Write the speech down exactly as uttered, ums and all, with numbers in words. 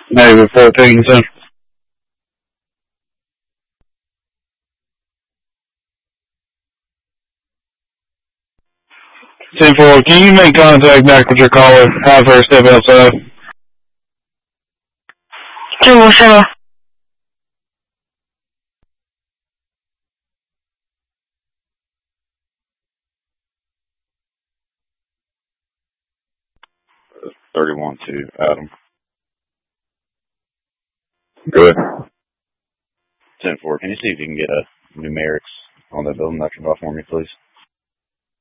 Maybe fourteen, so. ten four, can you make contact back with your caller? Have her step outside. 这不是吗？ thirty-one two, Adam. Good. ten four, can you see if you can get a numerics on that building that you bought for me, please?